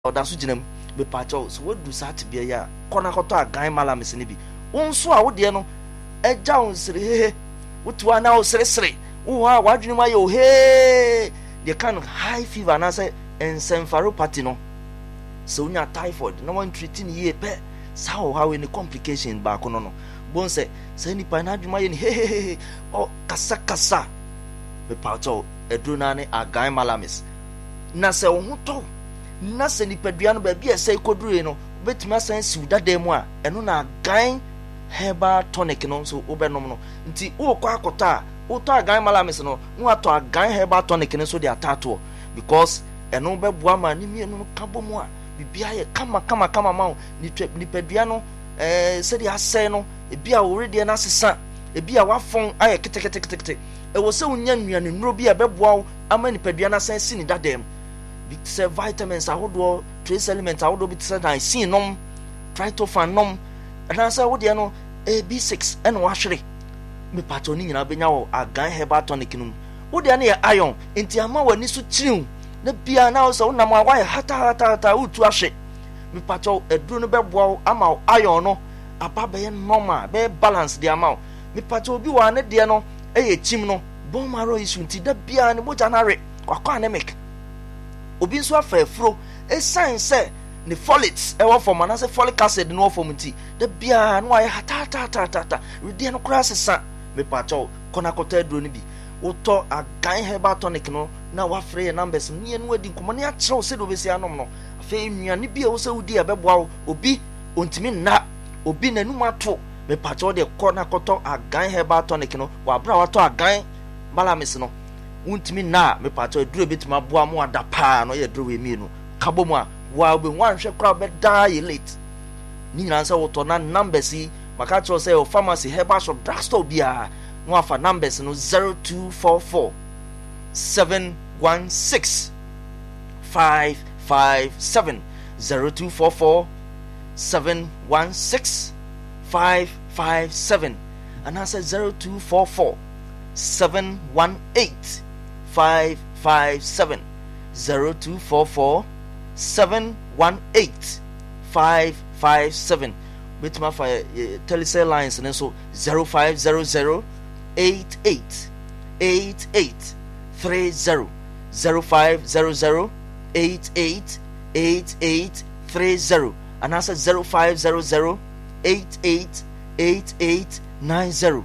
odaso ginam be pacho so wodu sat bia ya kona koto agan malamis ne bi wonso a wode no eja wonsere hehe wotu ana wosresre wo ha wadwene ma yo he de kan high fever na say encephalopathy no so nya typhoid no one treating ye pe sa ho ha we ni complication ba ko no bon say nipa na adwuma ye ni he o kasa be pacho edru na ne agan malamis na say wo to na se nipadua no ba bia sai kodure no betuma san siuda demu a eno na agan herbal tonic no so obenom no nti wo kwa akota wo to agan malamis no no ato agan herbal tonic no so de atato because eno beboa ma ni mienu no kabomu a bibia ye kama ma nipadua no se de asai no ebia already na sesa ebia wafon aye kete e wo se unya nnuane nnuro bia beboa wo ama nipadua na san si ni dadem say vitamins ahodo trace elements ahodo bi say na sin nom tryptophan nom and say wo de no B6 and wahwere me pato ni nyina benya wo agan herbal tonic num wo de na ye iron enti ama wani so chiriw na bia na wo so na ma wa hata utu ahwe me pato eduru no beboa wo ama iron no aba be normal be balance de ama me pato obi wa ne de no eye chim no bone marrow issue enti da bia ne moja na re kwakwa anemic obi nso afefro esan se ne folates e wo form na se folic acid no form nti da bia no aye hata redi no kura sesa me pacho kona kota aduro ni bi woto agan herbal tonic no na wa free numbers ni enu adi nkomo ne akyerew se do besi anom no afi nnuane bi e wo se wudi e beboa obi ontimi na obi nanum ato me pacho de kona koto agan herbal tonic no wa bra wato agan malamis no untimi na me pato eduro betima boa mo ada pa no ye duro we mi no kabo mu a wa be wan hwe kra be die late ni nyina nsa woto na numbers yi maka cho say o pharmacy herbal shop drugstore bia no afa numbers no 0244 716 557 0244 716 557 and I said 0244 718 557 0244 718 557 with my telecell lines and so 0500 88 88 30 0500 88 88 30 and answer 0500 88 88 90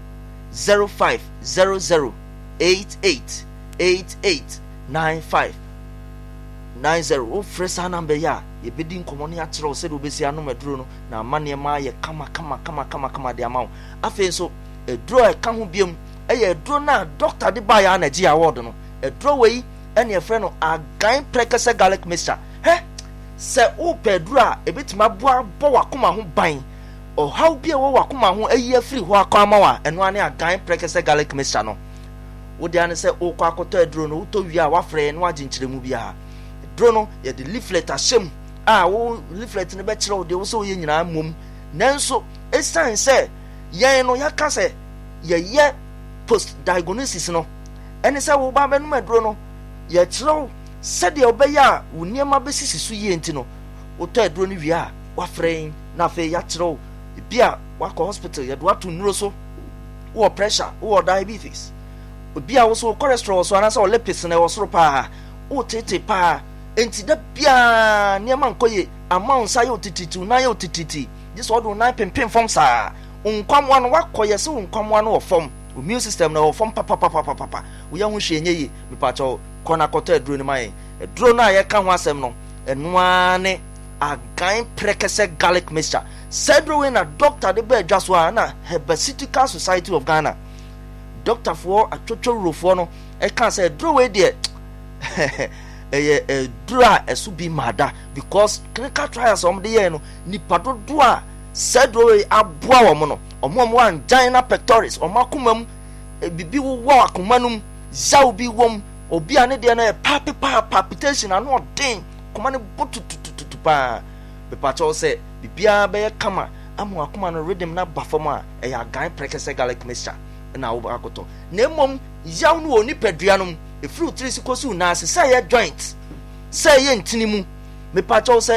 0500 88 88 95 90 o fresa number ya ye bedi nkomo ne akyerɛ se do besi anom aduro no na amane ma ye kama de amawo afi so aduro e ka ho biem eye aduro na doctor de ba ya na gi award no aduro wei ene e frɛ no agan prekese garlic mixture he se o pedro a ebetima boa bo wakoma ho ban o how bia wo wakoma ho ayi afiri ho akama wa eno ane agan prekese garlic mixture no wo de ane se o kwa akoto aduro no to wi a wa frɛ no aginkyere mu bia aduro no ye de leaflet ahyem a wo leaflet ne be kyerɛ wo de wo so ye nyina mom nanso esan se yen no yaka se ye post diagnosis no ene se wo ba benum aduro no ye kyerɛ wo se de obeya wo niema besisi so ye enti no wo to aduro no wi a wa frɛ na fe ya kyerɛ wo bia wa ko hospital ye do ato nuro so wo pressure wo diabetes bia wo so cholesterol so anasa o lipid na wo soro pa o tete pa enti da bia niema nkoye amount sa yo tititu na yo tititi this all do na pempem form sa unkwamwa no wakoye se unkwamwa no wo form immune system na wo form papa wo ya ho hwenye yi me pa cho kona kota aduro ni mai aduro na ye ka ho asem no eno ane agan prekese garlic mixture sedro we na doctor de be adwa so na Herbaceutical Society of Ghana doctor for atwotwo rofo no e kan say aduro we de dura esu bi mada because clinical trials om de ye no nipa dodo a sedro we aboa wo mo no omo angina pectoris omo akomam bibi wo akomanum zaw bi wom obi ane de na palpitation ano den komane botutututu pa be pacho say bibia be kama amu akoma no rhythm na bafom a e ya gan prekese garlic mixture na wo akoto na mom yaw no oni paduanom e fruit tree sikosu na say ye joint say ye ntini mu mepakyɛw sɛ